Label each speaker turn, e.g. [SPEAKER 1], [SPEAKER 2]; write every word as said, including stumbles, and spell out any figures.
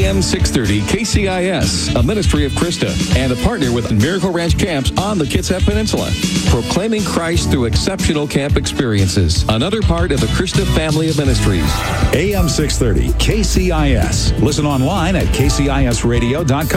[SPEAKER 1] M six thirty K C I S, a ministry of Krista, and a partner with Miracle Ranch Camps on the Kitsap Peninsula. Proclaiming Christ through exceptional camp experiences. Another part of the Krista family of ministries.
[SPEAKER 2] A M six thirty K C I S. Listen online at K C I S radio dot com.